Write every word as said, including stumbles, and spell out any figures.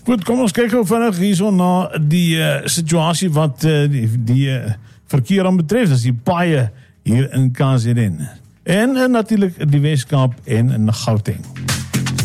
Goed, kom ons kyk gou vinnig hierso na die uh, situasie wat uh, die, die uh, verkeer aan betref. Dis die paaie hier in K Z N. En uh, natuurlik die Weskaap en in Gauteng.